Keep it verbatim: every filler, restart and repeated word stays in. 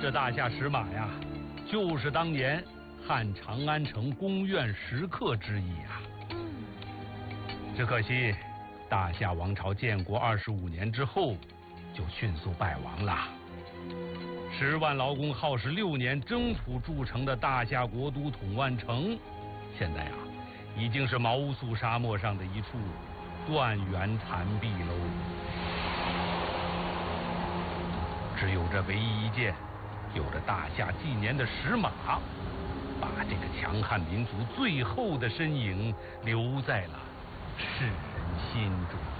这大夏石马呀，就是当年汉长安城宫苑石刻之一啊。只可惜，大夏王朝建国二十五年之后，就迅速败亡了。十万劳工耗时六年征土筑成的大夏国都统万城，现在啊，已经是毛肃沙漠上的一处断垣残壁喽。只有这唯一一件有着大夏纪年的石马，把这个强悍民族最后的身影留在了世人心中。